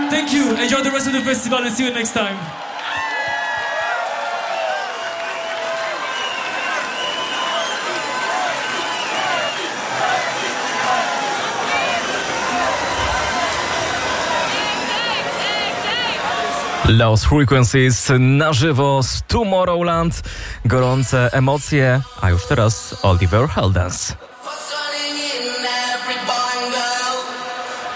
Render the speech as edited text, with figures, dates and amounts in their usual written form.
Thank you. Enjoy the rest of the festival and see you next time. Lost Frequencies na żywo z Tomorrowland. Gorące emocje, a już teraz Oliver Heldens.